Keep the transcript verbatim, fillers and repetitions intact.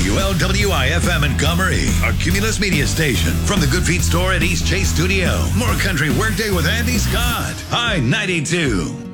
W L W I F M Montgomery, a Cumulus media station. From the Good Feet store at East Chase Studio. More Country Workday with Andy Scott. Hi, ninety-two.